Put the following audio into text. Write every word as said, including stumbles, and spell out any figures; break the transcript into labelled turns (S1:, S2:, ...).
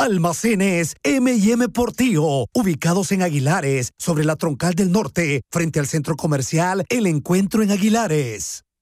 S1: Almacenes eme y eme Portillo, ubicados en Aguilares, sobre la Troncal del Norte, frente al Centro Comercial El Encuentro en Aguilares.